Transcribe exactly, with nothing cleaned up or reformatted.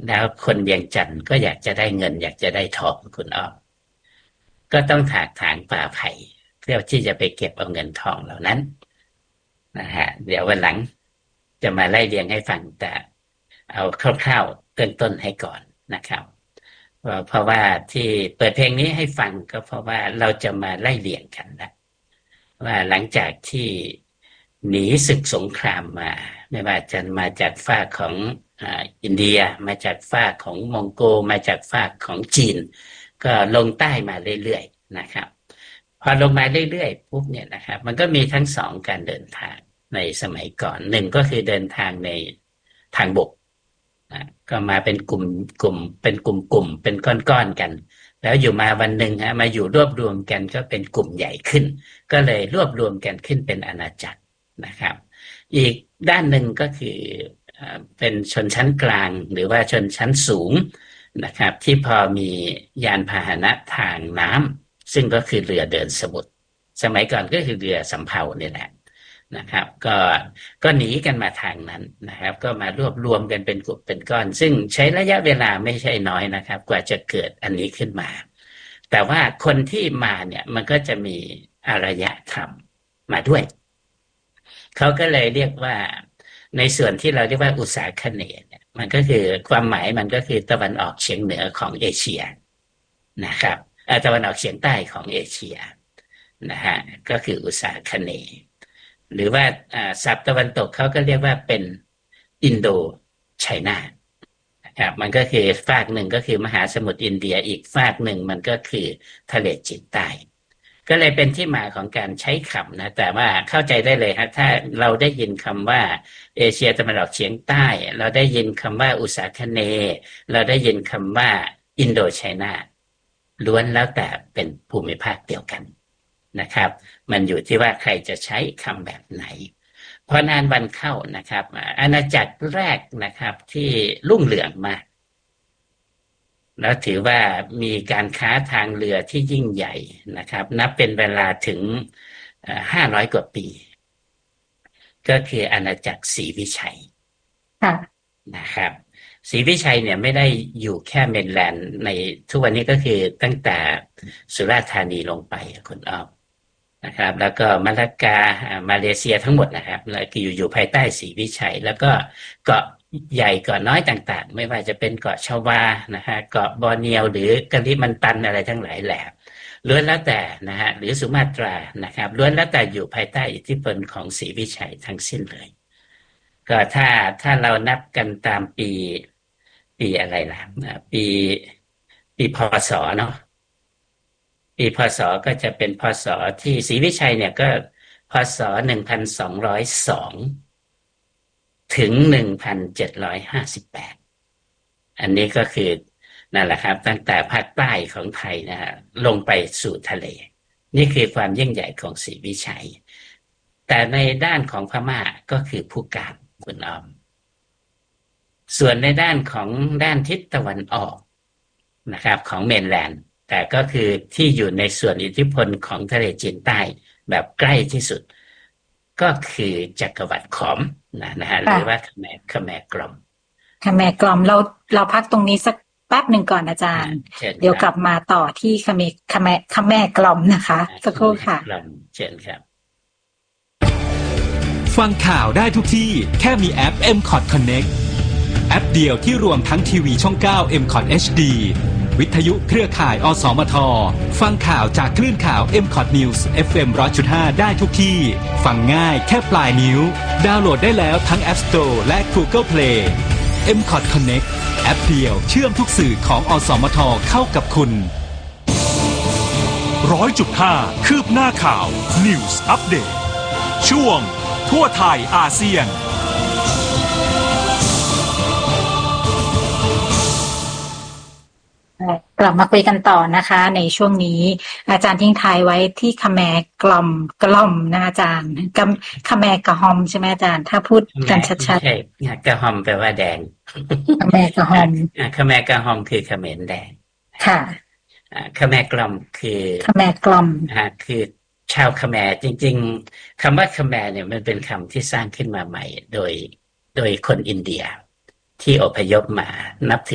แล้วคนเวียงจันทร์ก็อยากจะได้เงินอยากจะได้ทองคุณอ้อมก็ต้องถากถางป่าไผ่เพื่อที่จะไปเก็บเอาเงินทองเหล่านั้นนะฮะเดี๋ยววันหลังจะมาไล่เรียงให้ฟังแต่เอาคร่าวๆเบื้องต้นให้ก่อนนะครับเพราะว่าที่เปิดเพลงนี้ให้ฟังก็เพราะว่าเราจะมาไล่เรียงกันนะว่าหลังจากที่หนีศึกสงครามมาไม่ว่าจะมาจากฝั่งของอ่าอินเดียมาจากฝั่งของมองโกมาจากฝั่งของจีนก็ลงใต้มาเรื่อยๆนะครับพอลงมาเรื่อยๆปุ๊บเนี่ยนะครับมันก็มีทั้งสองการเดินทางในสมัยก่อนหนึ่งก็คือเดินทางในทางบกนะก็มาเป็นกลุ่มกลุ่มเป็นกลุ่มกลุ่มเป็นก้อนๆกันแล้วอยู่มาวันหนึ่งฮะมาอยู่รวบรวมกันก็เป็นกลุ่มใหญ่ขึ้นก็เลยรวบรวมกันขึ้นเป็นอาณาจักรนะครับอีกด้านหนึ่งก็คือเป็นชนชั้นกลางหรือว่าชนชั้นสูงนะครับที่พอมียานพาหนะทางน้ำซึ่งก็คือเรือเดินสมุทรสมัยก่อนก็คือเรือสำเภาเนี่ยแหละนะครับก็ก็หนีกันมาทางนั้นนะครับก็มารวบรวมกันเป็นกลุ่มเป็นก้อนซึ่งใช้ระยะเวลาไม่ใช่น้อยนะครับกว่าจะเกิดอันนี้ขึ้นมาแต่ว่าคนที่มาเนี่ยมันก็จะมีอารยธรรมมาด้วยเขาก็เลยเรียกว่าในส่วนที่เราเรียกว่าอุษาคเนย์เนี่ยมันก็คือความหมายมันก็คือตะวันออกเฉียงเหนือของเอเชียนะครับตะวันออกเฉียงใต้ของเอเชียนะฮะก็คืออุษาคเนย์หรือว่าศัพท์ตะวันตกเขาก็เรียกว่าเป็นอินโดไชน่านะครับมันก็คือฝากหนึ่งก็คือมหาสมุทรอินเดียอีกฝากหนึ่งมันก็คือทะเลจีนใต้ก็เลยเป็นที่มาของการใช้คำนะแต่ว่าเข้าใจได้เลยฮะถ้าเราได้ยินคำว่าเอเชียตะวันออกเฉียงใต้เราได้ยินคำว่าอุษาคเนย์เราได้ยินคำว่าอินโดไชน่าล้วนแล้วแต่เป็นภูมิภาคเดียวกันนะครับมันอยู่ที่ว่าใครจะใช้คำแบบไหนพอนานวันเข้านะครับอาณาจักรแรกนะครับที่รุ่งเรืองมากแล้วถือว่ามีการค้าทางเรือที่ยิ่งใหญ่นะครับนับเป็นเวลาถึงห้าร้อยกว่าปีก็คืออาณาจักรศรีวิชัยนะครับศรีวิชัยเนี่ยไม่ได้อยู่แค่เมนแลนด์ในทุกวันนี้ก็คือตั้งแต่สุราษฎร์ธานีลงไปคุณอ้อมนะครับแล้วก็มาลากามาเลเซียทั้งหมดนะครับแล้วก็อยู่อยู่ภายใต้ศรีวิชัยแล้วก็เกาะใหญ่เกาะน้อยต่างๆไม่ว่าจะเป็นเกาะชวานะฮะเกาะบอร์เนียวหรือกะลิมันตันอะไรทั้งหลายแหละล้วนแล้วแต่นะฮะหรือสุมาตรานะครับล้วนแล้วแต่อยู่ภายใต้อิทธิพลของศรีวิชัยทั้งสิ้นเลยก็ถ้าถ้าเรานับกันตามปีปีอะไรล่ะปีปีพศเนาะปีพศก็จะเป็นพศที่ศรีวิชัยเนี่ยก็พศหนึ่งพันสองร้อยสองถึงหนึ่งพันเจ็ดร้อยห้าสิบแปดอันนี้ก็คือนั่นแหละครับตั้งแต่ภาคใต้ของไทยนะฮะลงไปสู่ทะเลนี่คือความยิ่งใหญ่ของศรีวิชัยแต่ในด้านของพม่าก็คือผู้การคุณอ้อมส่วนในด้านของด้านทิศตะวันออกนะครับของเมนแลนด์แต่ก็คือที่อยู่ในส่วนอิทธิพลของทะเลจีนใต้แบบใกล้ที่สุดก็คือจักรวรรดิขอมนะนะฮะหรือว่าขแมรขแมรกลอมขแมรกลอมเราเราพักตรงนี้สักแป๊บหนึ่งก่อนอาจารย์เดี๋ยวกลับมาต่อที่ขแมรขแมรขแมรกลอมนะคะสักครู่ค่ะเชิญครับฟังข่าวได้ทุกที่แค่มีแอป เอ็ม คอท Connect แอปเดียวที่รวมทั้งทีวีช่องเก้า เอ็ม คอท เอช ดี วิทยุเครือข่าย อสมท ฟังข่าวจากคลื่นข่าว เอ็ม คอท News เอฟ เอ็ม หนึ่งร้อยจุดห้า ได้ทุกที่ฟังง่ายแค่ปลายนิ้วดาวน์โหลดได้แล้วทั้ง App Store และ Google Play เอ็ม คอท Connect แอปเดียวเชื่อมทุกสื่อของอสมทเข้ากับคุณหนึ่งร้อยจุดห้า คืบหน้าข่าว News Update ช่วงทั่วไทยอาเซียนกลับมาคุยกันต่อนะคะในช่วงนี้อาจารย์ทิ้งท้ายไว้ที่ขแมรกล่อมกล่อมนะอาจารย์ขแมรกระหอมใช่ไหมอาจารย์ถ้าพูดกันชัดๆใช่กระหอมแปลว่าแดงขแมรกระหอมขแมรกระหอมคือเขมรแดงค่ะขแมรกล่อมคือขแมรกล่อมคือชาวขแมรจริงๆคำว่าขแมรเนี่ยมันเป็นคำที่สร้างขึ้นมาใหม่โดยโดยคนอินเดียที่อพยพมานับ